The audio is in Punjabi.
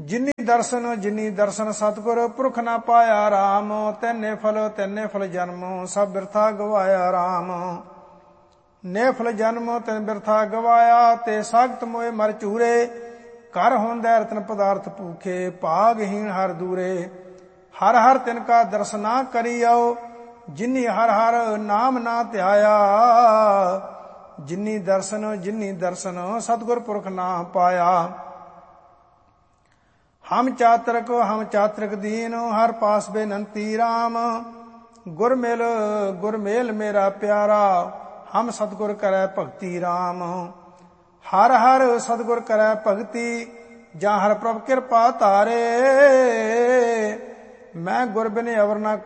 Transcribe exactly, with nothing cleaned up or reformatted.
ਜਿਨੀ ਦਰਸ਼ਨ ਜਿਨੀ ਦਰਸ਼ਨ ਸਤਿਗੁਰ ਪੁਰਖ ਨਾ ਪਾਇਆ ਰਾਮ। ਤੈਨੇ ਫਲ ਤੈਨੇ ਫਲ ਜਨਮ ਸਭ ਬਿਰਥਾ ਗਵਾਇਆ ਰਾਮ। ਨੇ ਫਲ ਜਨਮ ਤੈਨ ਬਿਰਥਾ ਗਵਾਇਆ ਤੇ ਸਾਖਤ ਮੋਏ ਮਰ ਚੂਰੇ। ਕਰ ਹੋਂਦਾ ਰਤਨ ਪਦਾਰਥ ਭੂਖੇ ਭਾਗਹੀਣ ਹਰ ਦੂਰੇ। ਹਰ ਹਰ ਤਿਨ ਕਾ ਦਰਸ਼ਨਾ ਕਰੀਓ ਜਿਨੀ ਹਰ ਹਰ ਨਾਮ ਨਾ ਧਿਆਇਆ। ਜਿਨੀ ਦਰਸ਼ਨ ਜਿਨੀ ਦਰਸ਼ਨ ਸਤਿਗੁਰ ਪੁਰਖ ਨਾ ਪਾਇਆ। ਹਮ ਚਾਤਰਕ ਹਮ ਚਾਤਰਕ ਦੀਨ ਹਰ ਪਾਸ ਬੇਨੰਤੀ ਰਾਮ। ਗੁਰ ਮਿਲ ਗੁਰ ਮੇਲ ਮੇਰਾ ਪਿਆਰਾ ਹਮ ਸਤਿਗੁਰ ਕਰੈ ਭਗਤੀ ਰਾਮ। ਹਰ ਹਰ ਸਤਿਗੁਰ ਕਰੈ ਭਗਤੀ ਜਾਂ ਹਰ ਪ੍ਰਭ ਕਿਰਪਾ ਧਾਰੇ। ਮੈਂ ਗੁਰ ਬਿਨ ਅਵਰ ਨਾ